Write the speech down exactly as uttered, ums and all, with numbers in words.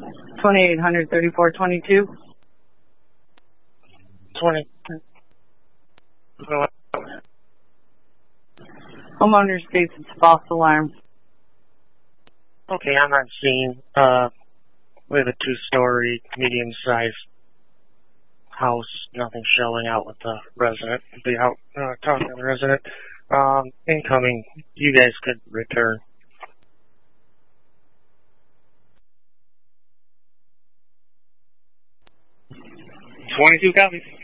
twenty-eight hundred thirty-four twenty-two. twenty. Homeowner states it's false alarm. Okay, I'm on scene. Uh, we have a two-story, medium-sized house. Nothing showing out with the resident. Be out uh, talking to the resident. Um, incoming. You guys could return. twenty-two copies.